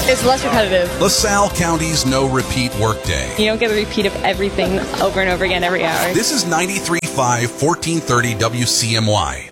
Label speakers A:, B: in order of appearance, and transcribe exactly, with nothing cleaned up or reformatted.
A: It's less repetitive.
B: LaSalle County's no repeat workday.
A: You don't get a repeat of everything over and over again every hour.
B: This is ninety-three point five, fourteen thirty W C M Y.